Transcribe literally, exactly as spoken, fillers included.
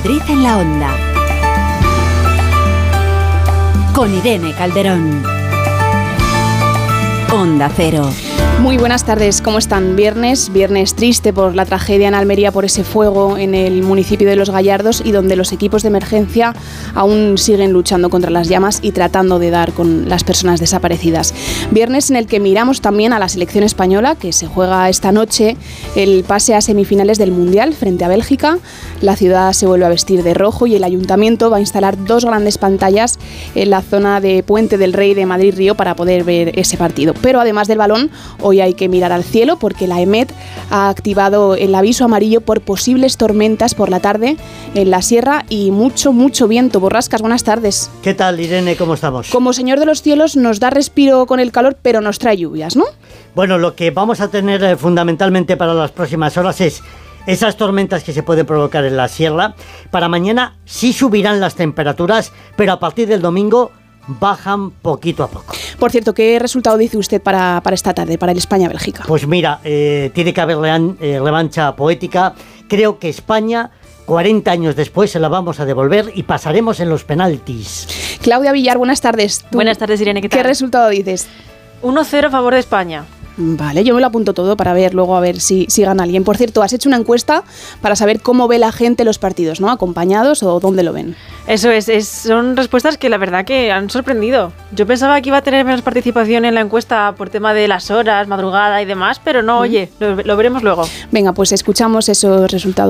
Madrid en la Onda. Con Irene Calderón. Onda Cero. Muy buenas tardes, ¿cómo están? Viernes, viernes triste por la tragedia en Almería por ese fuego en el municipio de Los Gallardos y donde los equipos de emergencia aún siguen luchando contra las llamas y tratando de dar con las personas desaparecidas. Viernes en el que miramos también a la selección española, que se juega esta noche el pase a semifinales del Mundial frente a Bélgica. La ciudad se vuelve a vestir de rojo y el ayuntamiento va a instalar dos grandes pantallas en la zona de Puente del Rey de Madrid-Río para poder ver ese partido. Pero además del balón, hoy hay que mirar al cielo porque la EMET ha activado el aviso amarillo por posibles tormentas por la tarde en la sierra y mucho, mucho viento. Borrascas, buenas tardes. ¿Qué tal, Irene? ¿Cómo estamos? Como señor de los cielos nos da respiro con el calor, pero nos trae lluvias, ¿no? Bueno, lo que vamos a tener eh, fundamentalmente para las próximas horas es esas tormentas que se pueden provocar en la sierra. Para mañana sí subirán las temperaturas, pero a partir del domingo bajan poquito a poco. Por cierto, ¿qué resultado dice usted para, para esta tarde, para el España-Bélgica? Pues mira, eh, tiene que haber rean, eh, revancha poética. Creo que España, cuarenta años después, se la vamos a devolver y pasaremos en los penaltis. Claudia Villar, buenas tardes. ¿Tú buenas tardes, Irene, ¿qué tal? ¿Qué resultado dices? uno cero a favor de España. Vale, yo me lo apunto todo para ver luego a ver si, si gana alguien. Por cierto, has hecho una encuesta para saber cómo ve la gente los partidos, ¿no? ¿Acompañados o dónde lo ven? Eso es, es son respuestas que la verdad que han sorprendido. Yo pensaba que iba a tener menos participación en la encuesta por tema de las horas, madrugada y demás, pero no, mm. oye, lo, lo veremos luego. Venga, pues escuchamos esos resultados.